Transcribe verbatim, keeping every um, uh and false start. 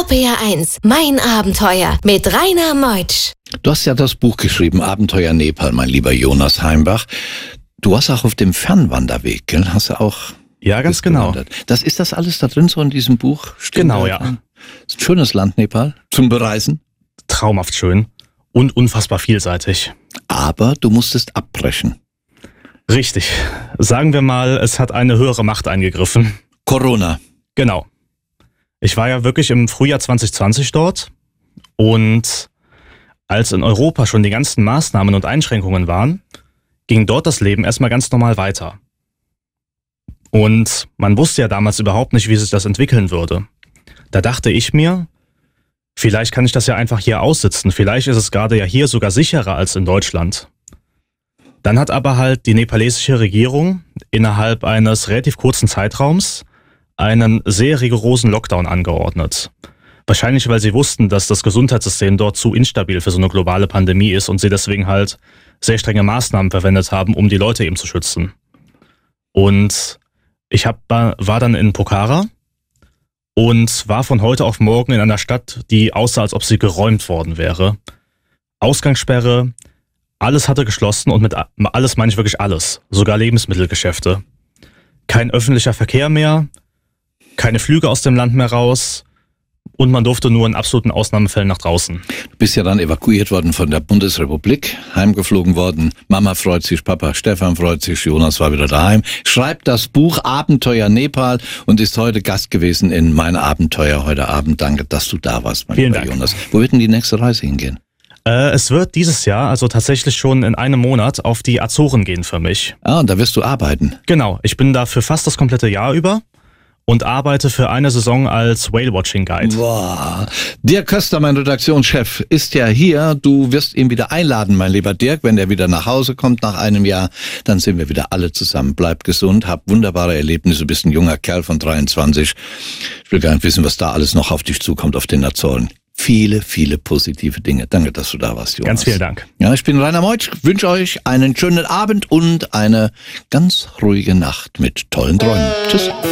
R P R eins, mein Abenteuer mit Rainer Meutsch. Du hast ja das Buch geschrieben, Abenteuer Nepal, mein lieber Jonas Heimbach. Du warst auch auf dem Fernwanderweg, gell? Hast du auch... Ja, ganz genau. Das ist das alles da drin, so in diesem Buch? Steht genau, da ja. Drin? Ist ein schönes Land, Nepal, zum Bereisen. Traumhaft schön und unfassbar vielseitig. Aber du musstest abbrechen. Richtig. Sagen wir mal, es hat eine höhere Macht eingegriffen. Corona. Genau. Ich war ja wirklich im Frühjahr zwanzig zwanzig dort und als in Europa schon die ganzen Maßnahmen und Einschränkungen waren, ging dort das Leben erstmal ganz normal weiter. Und man wusste ja damals überhaupt nicht, wie sich das entwickeln würde. Da dachte ich mir, vielleicht kann ich das ja einfach hier aussitzen. Vielleicht ist es gerade ja hier sogar sicherer als in Deutschland. Dann hat aber halt die nepalesische Regierung innerhalb eines relativ kurzen Zeitraums einen sehr rigorosen Lockdown angeordnet. Wahrscheinlich, weil sie wussten, dass das Gesundheitssystem dort zu instabil für so eine globale Pandemie ist und sie deswegen halt sehr strenge Maßnahmen verwendet haben, um die Leute eben zu schützen. Und ich hab, war dann in Pokhara und war von heute auf morgen in einer Stadt, die aussah, als ob sie geräumt worden wäre. Ausgangssperre, alles hatte geschlossen und mit alles meine ich wirklich alles, sogar Lebensmittelgeschäfte. Kein öffentlicher Verkehr mehr, keine Flüge aus dem Land mehr raus und man durfte nur in absoluten Ausnahmefällen nach draußen. Du bist ja dann evakuiert worden von der Bundesrepublik, heimgeflogen worden. Mama freut sich, Papa Stefan freut sich, Jonas war wieder daheim. Schreibt das Buch Abenteuer Nepal und ist heute Gast gewesen in Mein Abenteuer heute Abend. Danke, dass du da warst, mein Vielen lieber Dank. Jonas. Wo wird denn die nächste Reise hingehen? Äh, es wird dieses Jahr, also tatsächlich schon in einem Monat, auf die Azoren gehen für mich. Ah, und da wirst du arbeiten. Genau, ich bin da für fast das komplette Jahr über und arbeite für eine Saison als Whale-Watching-Guide. Boah. Dirk Köster, mein Redaktionschef, ist ja hier. Du wirst ihn wieder einladen, mein lieber Dirk. Wenn er wieder nach Hause kommt nach einem Jahr, dann sind wir wieder alle zusammen. Bleib gesund, hab wunderbare Erlebnisse. Du bist ein junger Kerl von dreiundzwanzig. Ich will gar nicht wissen, was da alles noch auf dich zukommt auf den Azoren. Viele, viele positive Dinge. Danke, dass du da warst, Jonas. Ganz vielen Dank. Ja, ich bin Rainer Meutsch. Wünsche euch einen schönen Abend und eine ganz ruhige Nacht mit tollen Träumen. Tschüss.